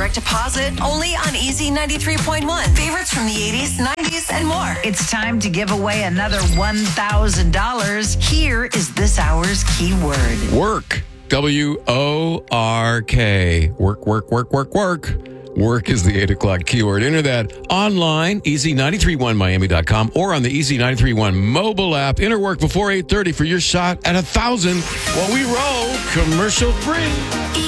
direct deposit only on Easy 93.1. Favorites from the 80s, 90s, and more. It's time to give away another $1,000. Here is this hour's keyword. Work. W-O-R-K. Work, work, work, work, work. Work is the 8 o'clock keyword. Enter that online, easy931miami.com, or on the Easy 931 mobile app. Enter work before 8:30 for your shot at $1,000 while we roll commercial free.